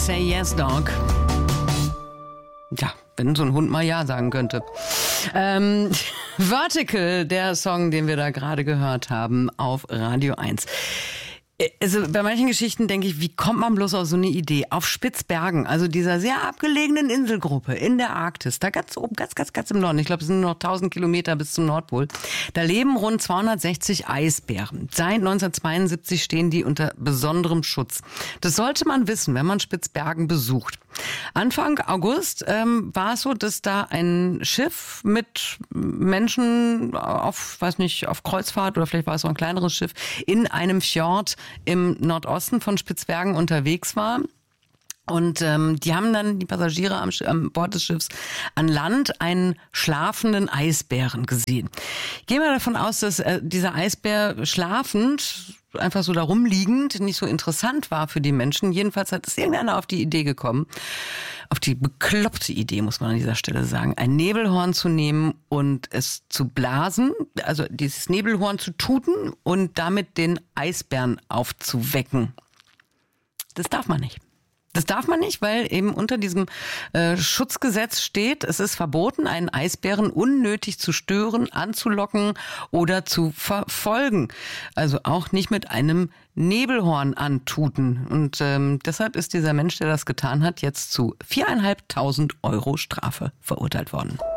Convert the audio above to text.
Say Yes Dog. Ja, wenn so ein Hund mal Ja sagen könnte. Vertical, der Song, den wir da gerade gehört haben auf Radio 1. Also bei manchen Geschichten denke ich, wie kommt man bloß auf so eine Idee? Auf Spitzbergen, also dieser sehr abgelegenen Inselgruppe in der Arktis, da ganz oben, ganz im Norden, ich glaube, es sind nur noch 1000 Kilometer bis zum Nordpol, da leben rund 260 Eisbären. Seit 1972 stehen die unter besonderem Schutz. Das sollte man wissen, wenn man Spitzbergen besucht. Anfang August war es so, dass da ein Schiff mit Menschen auf Kreuzfahrt oder vielleicht war es so ein kleineres Schiff in einem Fjord im Nordosten von Spitzbergen unterwegs war. Und die haben dann die Passagiere am Bord des Schiffs an Land einen schlafenden Eisbären gesehen. Ich gehe mal davon aus, dass dieser Eisbär schlafend, einfach so da rumliegend, nicht so interessant war für die Menschen. Jedenfalls hat es irgendeiner auf die Idee gekommen, auf die bekloppte Idee, muss man an dieser Stelle sagen, ein Nebelhorn zu nehmen und es zu blasen, also dieses Nebelhorn zu tuten und damit den Eisbären aufzuwecken. Das darf man nicht. Das darf man nicht, weil eben unter diesem Schutzgesetz steht, es ist verboten, einen Eisbären unnötig zu stören, anzulocken oder zu verfolgen. Also auch nicht mit einem Nebelhorn antuten. Und deshalb ist dieser Mensch, der das getan hat, jetzt zu 4.500 € Strafe verurteilt worden.